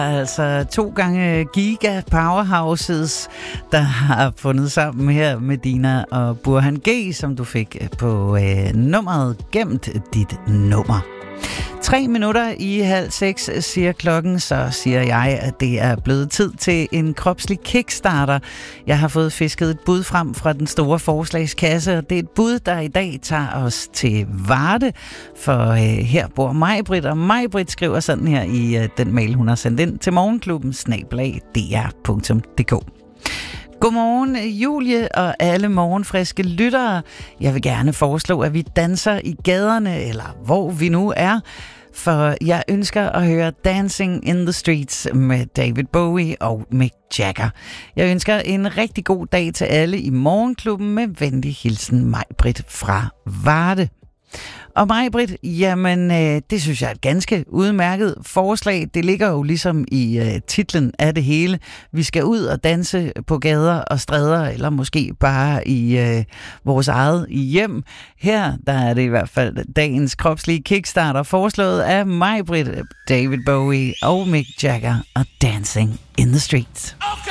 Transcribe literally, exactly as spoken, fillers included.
Altså to gange giga powerhouses, der har fundet sammen her med Dina og Burhan G, som du fik på øh, nummeret Gemt dit nummer. Tre minutter i halv seks siger klokken, så siger jeg, at det er blevet tid til en kropslig kickstarter. Jeg har fået fisket et bud frem fra den store forslagskasse, og det er et bud, der i dag tager os til Varde, for øh, her bor Maj-Brit, og Maj-Brit skriver sådan her i øh, den mail, hun har sendt ind til morgenklubben snabel-a d r punktum d k. Godmorgen, Julie og alle morgenfriske lyttere. Jeg vil gerne foreslå, at vi danser i gaderne, eller hvor vi nu er, for jeg ønsker at høre Dancing in the Streets med David Bowie og Mick Jagger. Jeg ønsker en rigtig god dag til alle i morgenklubben med venlig hilsen Maj-Brit fra Varde. Og Maj-Brit, jamen øh, det synes jeg er et ganske udmærket forslag. Det ligger jo ligesom i øh, titlen af det hele. Vi skal ud og danse på gader og stræder, eller måske bare i øh, vores eget hjem. Her der er det i hvert fald dagens kropslige kickstarter, foreslået af Maj-Brit, David Bowie og Mick Jagger og Dancing in the Streets. Okay.